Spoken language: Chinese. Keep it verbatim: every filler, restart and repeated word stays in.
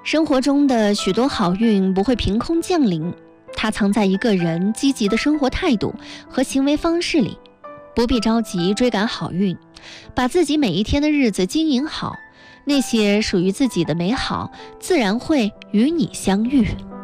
生活中的许多好运不会凭空降临，它藏在一个人积极的生活态度和行为方式里。不必着急追赶好运，把自己每一天的日子经营好，那些属于自己的美好自然会与你相遇。